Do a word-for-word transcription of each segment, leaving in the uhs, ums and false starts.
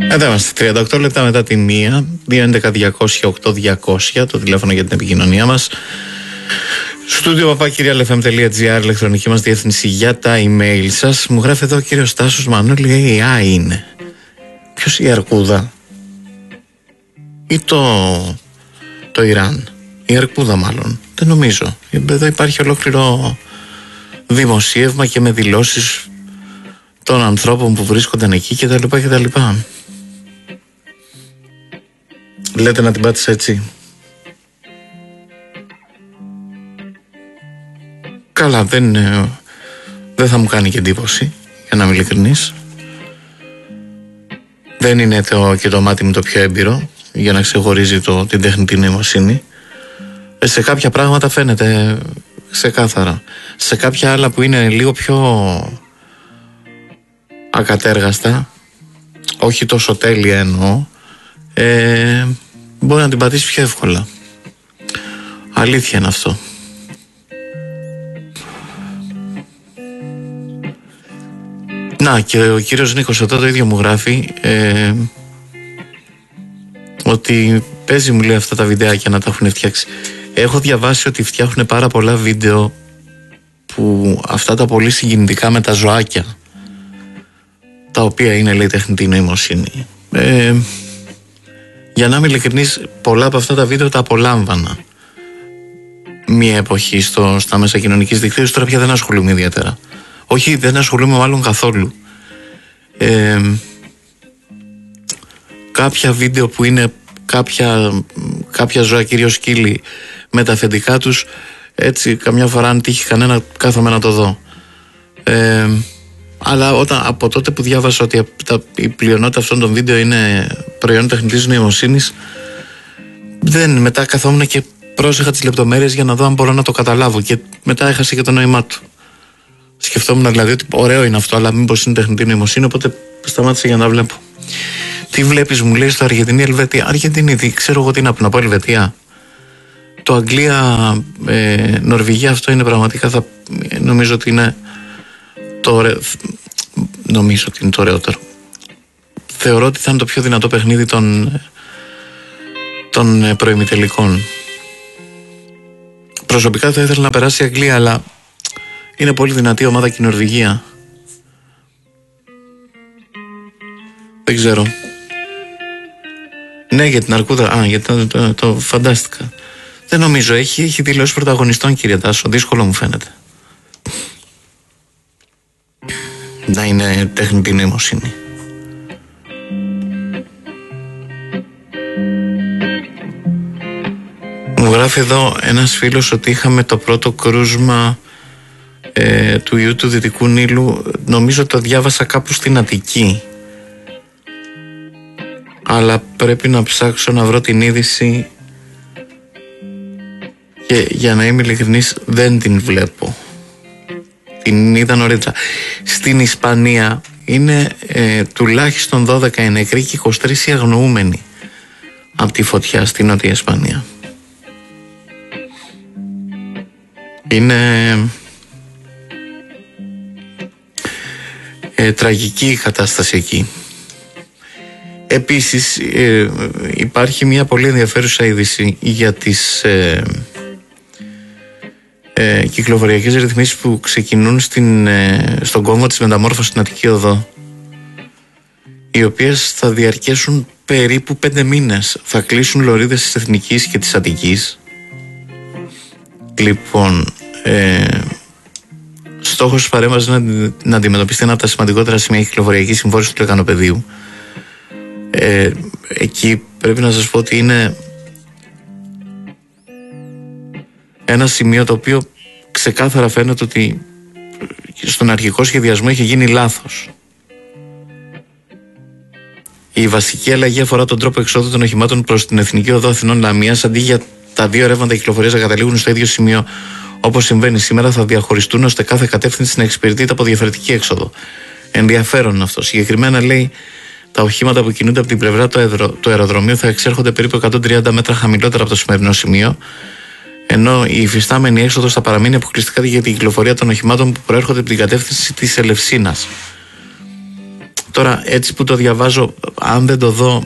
Εδώ είμαστε, τριάντα οκτώ λεπτά μετά τη μία, δύο έντεκα διακόσια οκτώ διακόσια, το τηλέφωνο για την επικοινωνία μας. Στούντιο παπάκυριαλεφm.gr, ηλεκτρονική μας διεύθυνση για τα email σας. Μου γράφει εδώ ο κύριος Τάσος Μανώλη, έι άι είναι. Ποιος, η Αρκούδα ή το, το Ιράν? Η Αρκούδα μάλλον, δεν νομίζω. Εδώ υπάρχει ολόκληρο δημοσίευμα και με δηλώσεις των ανθρώπων που βρίσκονταν εκεί κτλ. κτλ. Λέτε να την πάτησα έτσι? Καλά, δεν, δεν θα μου κάνει και εντύπωση, για να είμαι ειλικρινής. Δεν είναι το, και το μάτι μου το πιο έμπειρο για να ξεχωρίζει το, την τεχνητή νοημοσύνη. Σε κάποια πράγματα φαίνεται ξεκάθαρα. Σε κάποια άλλα που είναι λίγο πιο ακατέργαστα, όχι τόσο τέλεια εννοώ, ε, μπορεί να την πατήσει πιο εύκολα. Αλήθεια είναι αυτό. Να, και ο κύριος Νίκος εδώ το ίδιο μου γράφει, ε, ότι παίζει, μου λέει, αυτά τα βιντεάκια να τα έχουν φτιάξει. Έχω διαβάσει ότι φτιάχνουν πάρα πολλά βίντεο που αυτά τα πολύ συγκινητικά με τα ζωάκια, τα οποία είναι, λέει, τεχνητή νοημοσύνη. Ε, για να είμαι ειλικρινής, πολλά από αυτά τα βίντεο τα απολάμβανα μία εποχή στο, στα μέσα κοινωνικής δικτύωσης. Τώρα πια δεν ασχολούμαι ιδιαίτερα. Όχι, δεν ασχολούμαι μάλλον καθόλου. Ε, κάποια βίντεο που είναι κάποια, κάποια ζώα, κυρίως σκύλοι, με τα αφεντικά τους, έτσι καμιά φορά αν τύχει κανένα κάθομαι να το δω. Ε, αλλά όταν, από τότε που διάβασα ότι τα, η πλειονότητα αυτών των βίντεο είναι προϊόν τεχνητής νοημοσύνης, δεν, μετά καθόμουν και πρόσεχα τις λεπτομέρειες για να δω αν μπορώ να το καταλάβω, και μετά έχασε και το νόημά του. Σκεφτόμουν δηλαδή ότι ωραίο είναι αυτό, αλλά μήπως είναι τεχνητή νοημοσύνη, οπότε σταμάτησα για να βλέπω. Τι βλέπεις, μου λέει, στο Αργεντινή, Ελβετία? Αργεντινή, τι ξέρω εγώ, τι να πω, Ελβετία. Το Αγγλία, ε, Νορβηγία, αυτό είναι πραγματικά, θα, νομίζω ότι είναι το ωραίο, νομίζω ότι είναι το ωραιότερο. Θεωρώ ότι θα είναι το πιο δυνατό παιχνίδι των, των προημιτελικών. Προσωπικά θα ήθελα να περάσει η Αγγλία, αλλά είναι πολύ δυνατή ομάδα και η Νορβηγία. Δεν ξέρω. Ναι, για την Αρκούδα. Α, για το, το, το φαντάστηκα. Δεν νομίζω. Έχει, έχει δηλώσει πρωταγωνιστών, κύριε Τάσο. Δύσκολο μου φαίνεται να είναι τεχνητή νοημοσύνη. Μου γράφει εδώ ένας φίλος ότι είχαμε το πρώτο κρούσμα ε, του ιού του Δυτικού Νείλου. Νομίζω το διάβασα κάπου στην Αττική, αλλά πρέπει να ψάξω να βρω την είδηση, και για να είμαι ειλικρινής δεν την βλέπω. Την είδα νωρίτερα. Στην Ισπανία είναι ε, τουλάχιστον δώδεκα οι νεκροί και είκοσι τρεις οι αγνοούμενοι από τη φωτιά στην Νότια Ισπανία. Είναι ε, τραγική η κατάσταση εκεί. Επίσης ε, υπάρχει μια πολύ ενδιαφέρουσα είδηση για τις ε, ε, κυκλοφοριακές ρυθμίσεις που ξεκινούν στην, ε, στον κόμβο της μεταμόρφωσης στην Αττική Οδό, οι οποίες θα διαρκέσουν περίπου πέντε μήνες. Θα κλείσουν λωρίδες της Εθνικής και της Αττικής. Λοιπόν, ε, στόχος της παρέμβασης είναι να, να αντιμετωπιστεί ένα από τα σημαντικότερα σημεία κυκλοφοριακής συμφόρησης του Λεκανοπεδίου. Ε, εκεί πρέπει να σας πω ότι είναι ένα σημείο το οποίο ξεκάθαρα φαίνεται ότι στον αρχικό σχεδιασμό είχε γίνει λάθος. Η βασική αλλαγή αφορά τον τρόπο εξόδου των οχημάτων προς την Εθνική Οδό Αθηνών Λαμίας. Αντί για τα δύο ρεύματα κυκλοφορίας να καταλήγουν στο ίδιο σημείο όπως συμβαίνει σήμερα, θα διαχωριστούν ώστε κάθε κατεύθυνση να εξυπηρετείται από διαφορετική έξοδο. Ενδιαφέρον αυτό. Συγκεκριμένα, λέει, τα οχήματα που κινούνται από την πλευρά του, αερο, του αεροδρομίου θα εξέρχονται περίπου εκατόν τριάντα μέτρα χαμηλότερα από το σημερινό σημείο, ενώ η υφιστάμενη έξοδος θα παραμείνει αποκλειστικά για την κυκλοφορία των οχημάτων που προέρχονται από την κατεύθυνση της Ελευσίνας. Τώρα έτσι που το διαβάζω, αν δεν το δω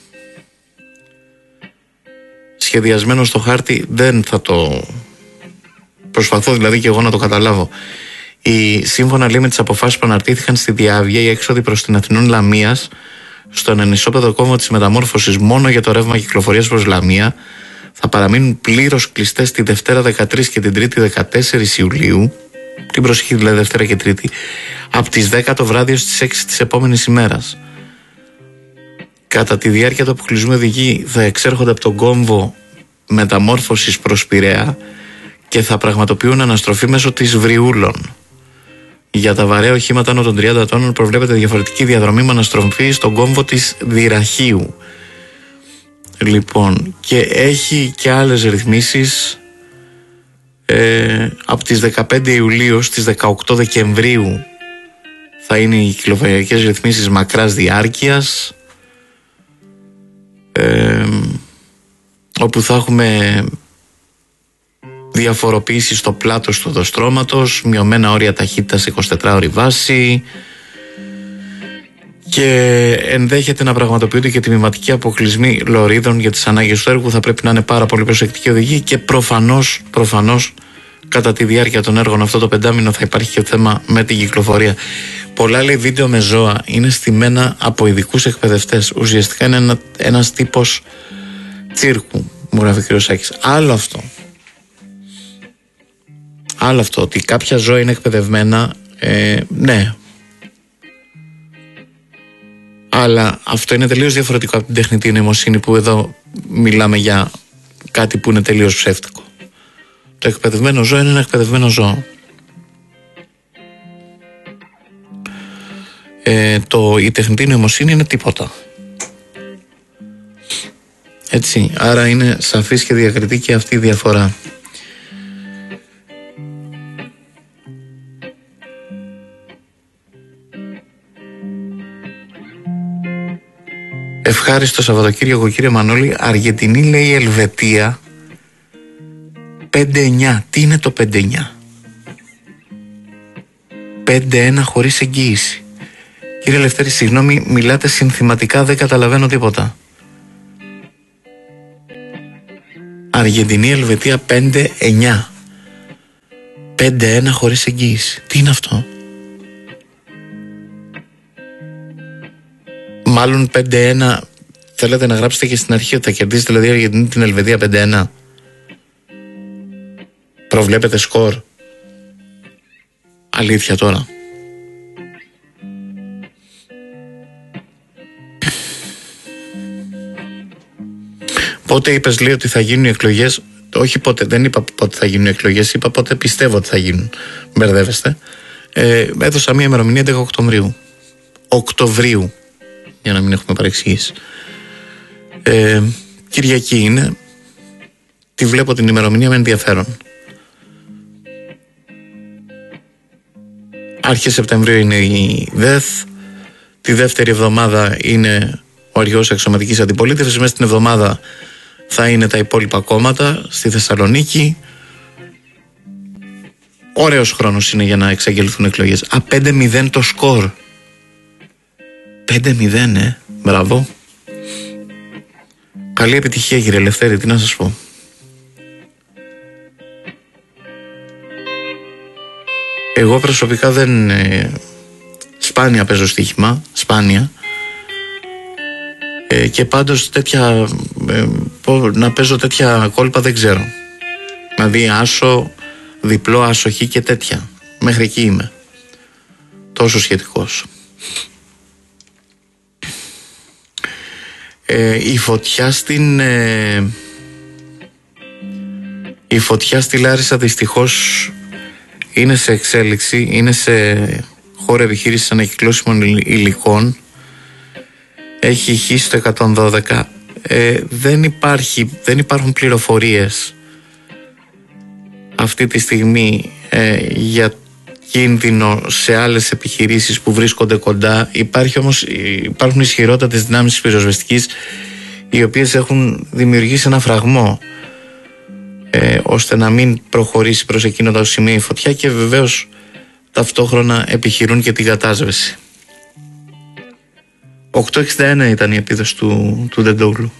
σχεδιασμένο στο χάρτη, δεν θα το προσπαθώ δηλαδή και εγώ να το καταλάβω. Η, σύμφωνα λέει με τις αποφάσεις που αναρτήθηκαν στη διάβγεια, οι έξοδοι προς την Αθηνών Λαμίας στον ενισόπεδο κόμβο της μεταμόρφωσης μόνο για το ρεύμα κυκλοφορίας προς Λαμία θα παραμείνουν πλήρως κλειστές τη Δευτέρα δεκατρείς και την Τρίτη δεκατέσσερις Ιουλίου, την προσεχή δηλαδή Δευτέρα και Τρίτη, από τις δέκα το βράδυ ως τις έξι της επόμενης ημέρας. Κατά τη διάρκεια του αποκλεισμού οδηγοί θα εξέρχονται από τον κόμβο μεταμόρφωσης προς Πειραιά και θα πραγματοποιούν αναστροφή μέσω της Βριούλων. Για τα βαρέα οχήματα άνω των τριάντα τόνων προβλέπεται διαφορετική διαδρομή με αναστροφή στον κόμβο της Δυραχείου. Λοιπόν, και έχει και άλλες ρυθμίσεις ε, από τις δεκαπέντε Ιουλίου στις δεκαοκτώ Δεκεμβρίου θα είναι οι κυκλοφοριακές ρυθμίσεις μακράς διάρκειας, ε, όπου θα έχουμε διαφοροποίηση στο πλάτος του οδοστρώματος, μειωμένα όρια ταχύτητας εικοσιτετράωρη βάση και ενδέχεται να πραγματοποιούνται και τμηματικοί αποκλεισμοί λωρίδων για τις ανάγκες του έργου. Θα πρέπει να είναι πάρα πολύ προσεκτικοί οδηγοί και προφανώς, προφανώς κατά τη διάρκεια των έργων αυτό το πεντάμινο θα υπάρχει και θέμα με την κυκλοφορία. Πολλά λέει βίντεο με ζώα είναι στημένα από ειδικούς εκπαιδευτές. Ουσιαστικά είναι ένα, ένας τύπος τσίρκου, μου γράφει ο κ. Σάκης. Άλλο αυτό. Άλλο αυτό, ότι κάποια ζώα είναι εκπαιδευμένα, ε, ναι. Αλλά αυτό είναι τελείως διαφορετικό από την τεχνητή νοημοσύνη που εδώ μιλάμε για κάτι που είναι τελείως ψεύτικο. Το εκπαιδευμένο ζώο είναι ένα εκπαιδευμένο ζώο. Ε, το, η τεχνητή νοημοσύνη είναι τίποτα. Έτσι, άρα είναι σαφής και διακριτή και αυτή η διαφορά. Ευχάριστο Σαββατοκύριακο κύριε Μανώλη. Αργεντινή λέει Ελβετία πέντε εννιά. Τι είναι το πέντε εννιά? πέντε ένα χωρίς εγγύηση. Κύριε Λευτέρη, συγγνώμη, μιλάτε συνθηματικά, δεν καταλαβαίνω τίποτα. Αργεντινή Ελβετία πέντε εννιά. πέντε ένα χωρίς εγγύηση. Τι είναι αυτό? Μάλλον πέντε ένα θέλετε να γράψετε και στην αρχή ότι θα κερδίσει δηλαδή η Αργεντινή την Ελβετία πέντε ένα. Προβλέπετε σκορ? Αλήθεια τώρα? Πότε είπες λέει ότι θα γίνουν οι εκλογές? Όχι πότε, δεν είπα πότε θα γίνουν οι εκλογές, είπα πότε πιστεύω ότι θα γίνουν. Μπερδεύεστε. Ε, έδωσα μία ημερομηνία δέκα Οκτωβρίου. Οκτωβρίου, για να μην έχουμε παρεξηγήσει. Ε, Κυριακή είναι. Τη βλέπω την ημερομηνία με ενδιαφέρον. Αρχές Σεπτεμβρίου είναι η ΔΕΘ. Τη δεύτερη εβδομάδα είναι ο αρχηγός αξιωματικής αντιπολίτευσης. Μέσα στην εβδομάδα θα είναι τα υπόλοιπα κόμματα στη Θεσσαλονίκη. Ωραίος χρόνος είναι για να εξαγγελθούν εκλογές. Α, πέντε μηδέν το σκορ. πέντε μηδέν, ε. Μπράβο. Καλή επιτυχία κύριε Λευτέρη, τι να σας πω. Εγώ προσωπικά δεν... Ε, σπάνια παίζω στοίχημα, σπάνια. Ε, και πάντως τέτοια... Ε, να παίζω τέτοια κόλπα δεν ξέρω. Δηλαδή άσο, διπλό, άσοχη και τέτοια. Μέχρι εκεί είμαι. Τόσο σχετικός. Ε, η φωτιά στην... Ε, η φωτιά στη Λάρισα δυστυχώς είναι σε εξέλιξη, είναι σε χώρο επιχείρησης ανακυκλώσιμων υλικών. Έχει χύσει το εκατόν δώδεκα. Ε, δεν, υπάρχει, δεν υπάρχουν πληροφορίες αυτή τη στιγμή ε, για κίνδυνο σε άλλες επιχειρήσεις που βρίσκονται κοντά. Υπάρχει όμως, υπάρχουν ισχυρότατες δυνάμεις της πυροσβεστικής οι οποίες έχουν δημιουργήσει ένα φραγμό ε, ώστε να μην προχωρήσει προς εκείνο το σημείο η φωτιά και βεβαίως ταυτόχρονα επιχειρούν και την κατάσβεση. οκτώ εξήντα ένα ήταν η επίδοση του, του Ντεντόγλου.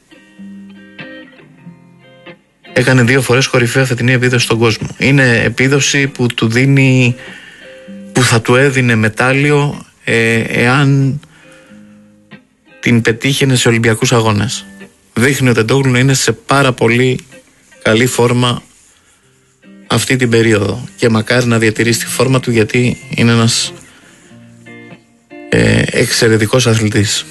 Έκανε δύο φορές κορυφαία φετινή επίδοση στον κόσμο. Είναι επίδοση που του δίνει, που θα του έδινε μετάλλιο ε, εάν την πετύχαινε σε Ολυμπιακούς αγώνες. Δείχνει ο Ντεντόγλου να είναι σε πάρα πολύ καλή φόρμα αυτή την περίοδο και μακάρι να διατηρήσει τη φόρμα του, γιατί είναι ένας ε, εξαιρετικός αθλητής.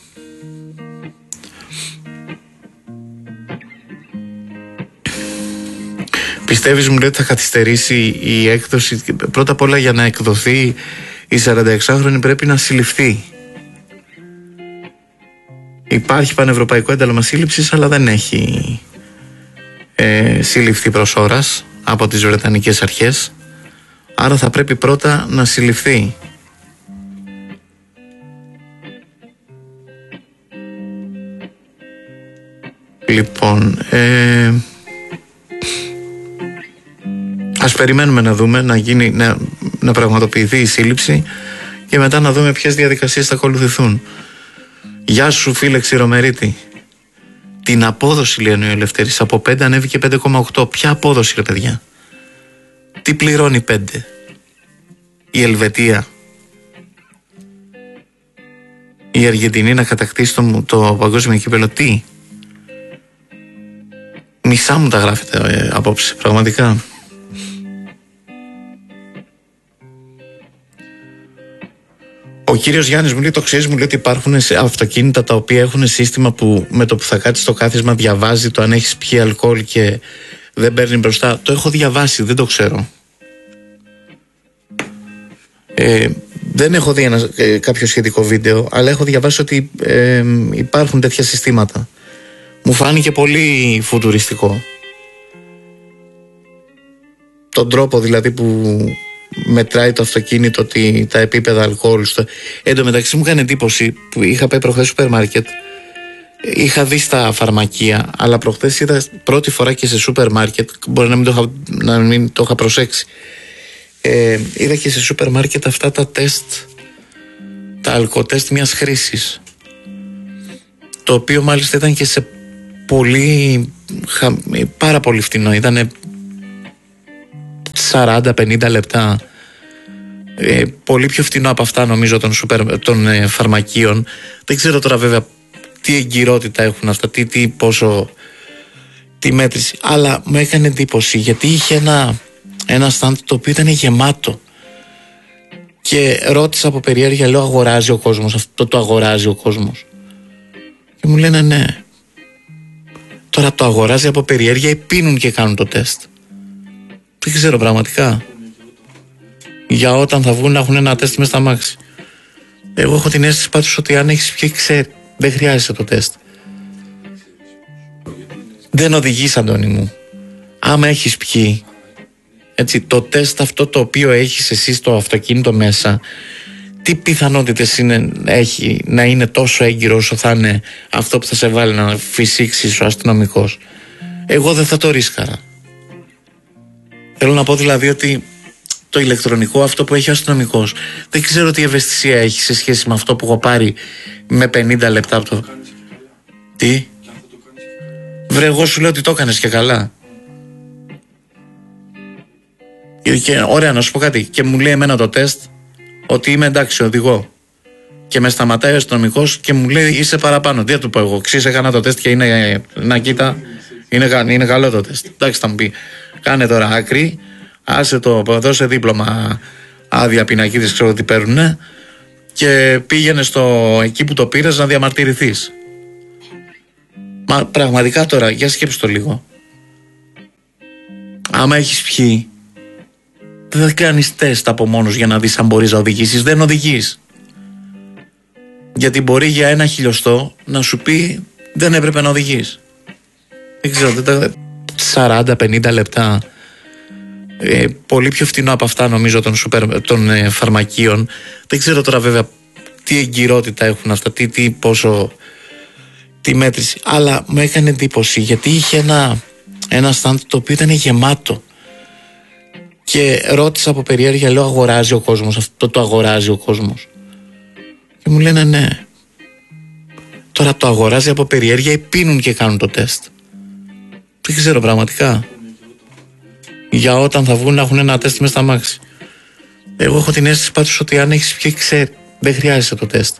Πιστεύεις, μου λέει, ότι θα καθυστερήσει η έκδοση? Πρώτα απ' όλα, για να εκδοθεί η σαρανταεξάχρονη πρέπει να συλληφθεί. Υπάρχει πανευρωπαϊκό ένταλμα σύλληψης, αλλά δεν έχει ε, συλληφθεί προς ώρας από τις βρετανικές αρχές. Άρα θα πρέπει πρώτα να συλληφθεί. Λοιπόν, ε, ας περιμένουμε να δούμε, να, γίνει, να, να πραγματοποιηθεί η σύλληψη και μετά να δούμε ποιες διαδικασίες θα ακολουθηθούν. Γεια σου, φίλε Ξηρομερίτη. Την απόδοση, λέει ο Ελευθέρης, από πέντε ανέβηκε πέντε κόμμα οκτώ. Ποια απόδοση, ρε παιδιά? Τι πληρώνει πέντε? Η Ελβετία? Η Αργεντινή να κατακτήσει το, το παγκόσμιο κύπελλο? Τι? Μισά μου τα γράφετε ε, απόψε, πραγματικά. Ο κύριος Γιάννης μου λέει, το ξέρεις, μου λέει ότι υπάρχουν αυτοκίνητα τα οποία έχουν σύστημα που με το που θα κάτσει στο κάθισμα διαβάζει το αν έχεις πιει αλκοόλ και δεν παίρνει μπροστά. Το έχω διαβάσει, δεν το ξέρω. Ε, δεν έχω δει ένα, ε, κάποιο σχετικό βίντεο, αλλά έχω διαβάσει ότι ε, υπάρχουν τέτοια συστήματα. Μου φάνηκε πολύ φουτουριστικό. Τον τρόπο δηλαδή που μετράει το αυτοκίνητο ότι τα επίπεδα αλκοόλ στο... Εν τω μεταξύ μου έκανε εντύπωση που είχα πάει προχθές στο σούπερ μάρκετ. Είχα δει στα φαρμακεία, αλλά προχθές είδα πρώτη φορά και σε σούπερ μάρκετ. Μπορεί να μην το είχα, να μην το είχα προσέξει. Ε, είδα και σε σούπερ μάρκετ αυτά τα τεστ, τα αλκοτεστ μιας χρήσης, το οποίο μάλιστα ήταν και σε πολύ πάρα πολύ φτηνό. Ήτανε σαράντα πενήντα λεπτά, ε, πολύ πιο φτηνό από αυτά νομίζω των, σούπερ, των ε, φαρμακείων. Δεν ξέρω τώρα βέβαια τι εγκυρότητα έχουν αυτά, τι, τι πόσο, τι μέτρηση, αλλά μου έκανε εντύπωση γιατί είχε ένα, ένα stand το οποίο ήταν γεμάτο και ρώτησα από περιέργεια, λέω, αγοράζει ο κόσμος αυτό? Το αγοράζει ο κόσμος? Και μου λένε ναι. Τώρα το αγοράζει από περιέργεια ή πίνουν και κάνουν το τεστ? Δεν ξέρω πραγματικά. Για όταν θα βγουν να έχουν ένα τεστ μες στα μάξι. Εγώ έχω την αίσθηση πάντως ότι αν έχεις πιει, ξέρει, δεν χρειάζεται το τεστ. Δεν οδηγείς, Αντώνη μου. Άμα έχεις πιει, έτσι, το τεστ αυτό το οποίο έχεις εσύ στο αυτοκίνητο μέσα, τι πιθανότητες είναι, έχει να είναι τόσο έγκυρο όσο θα είναι αυτό που θα σε βάλει να φυσήξεις ο αστυνομικός? Εγώ δεν θα το ρίσκαρα. Θέλω να πω δηλαδή ότι το ηλεκτρονικό αυτό που έχει ο αστυνομικός, δεν ξέρω τι ευαισθησία έχει σε σχέση με αυτό που έχω πάρει με πενήντα λεπτά από το... Τι? Βρε, εγώ σου λέω ότι το έκανες και καλά. Και ωραία, να σου πω κάτι. Και μου λέει εμένα το τεστ ότι είμαι εντάξει, οδηγώ. Και με σταματάει ο αστυνομικός και μου λέει είσαι παραπάνω. Τι θα του πω εγώ? Ξέρεις, έκανα το τεστ και είναι, να κοίτα, είναι, είναι καλό το τεστ. Εντάξει, θα μου πει, κάνε τώρα άκρη, άσε το, δώσε δίπλωμα, άδεια πινακίδες, ξέρω τι παίρνουνε, και πήγαινε στο, εκεί που το πήρες να διαμαρτυρηθείς. Μα πραγματικά τώρα, για σκέψου το λίγο. Άμα έχεις πιει, δεν κάνεις τεστ από μόνος για να δεις αν μπορείς να οδηγήσεις. Δεν οδηγείς. Γιατί μπορεί για ένα χιλιοστό να σου πει δεν έπρεπε να οδηγείς. Δεν ξέρω, σαράντα πενήντα λεπτά, ε, πολύ πιο φτηνό από αυτά νομίζω των, σούπερ, των ε, φαρμακείων. Δεν ξέρω τώρα βέβαια τι εγκυρότητα έχουν αυτά, τι, τι πόσο, τι μέτρηση, αλλά μου έκανε εντύπωση γιατί είχε ένα, ένα stand το οποίο ήταν γεμάτο και ρώτησα από περιέργεια, λέω, αγοράζει ο κόσμος αυτό? Το αγοράζει ο κόσμος? Και μου λένε ναι. Τώρα το αγοράζει από περιέργεια ή πίνουν και κάνουν το τεστ. Δεν ξέρω πραγματικά. Για όταν θα βγουν να έχουν ένα τεστ μες στα μάξι. Εγώ έχω την αίσθηση πάντως ότι αν έχεις πιει, ξέρει, δεν χρειάζεται το τεστ.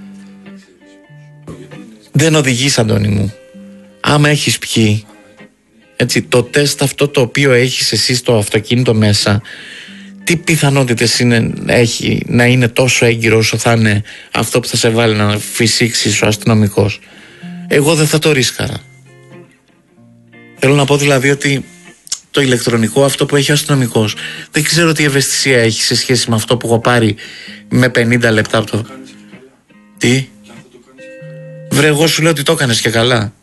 Δεν οδηγείς, Αντώνη μου. Άμα έχεις πιει, έτσι, το τεστ αυτό το οποίο έχεις εσύ στο αυτοκίνητο μέσα, τι πιθανότητες είναι, έχει να είναι τόσο έγκυρο όσο θα είναι αυτό που θα σε βάλει να φυσήξεις ο αστυνομικός? Εγώ δεν θα το ρίσκαρα. Θέλω να πω δηλαδή ότι το ηλεκτρονικό αυτό που έχει ο αστυνομικός, δεν ξέρω τι ευαισθησία έχει σε σχέση με αυτό που έχω πάρει με πενήντα λεπτά από το... Τι? Βρε, εγώ σου λέω ότι το έκανες και καλά.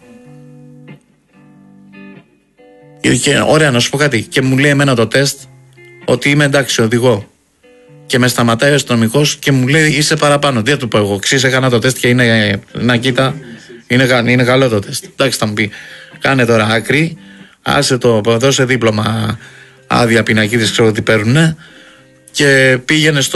Και ωραία, να σου πω κάτι. Και μου λέει εμένα το τεστ ότι είμαι εντάξει, οδηγώ. Και με σταματάει ο αστυνομικός και μου λέει είσαι παραπάνω. Τι θα του πω εγώ? Ξύσε, έκανα το τεστ και είναι. Να κοίτα, είναι, είναι καλό το τεστ. Εντάξει, θα μου πει, κάνε τώρα άκρη, άσε το, δώσε δίπλωμα άδεια πινακίδες, ξέρω τι παίρνουνε, και πήγαινε στο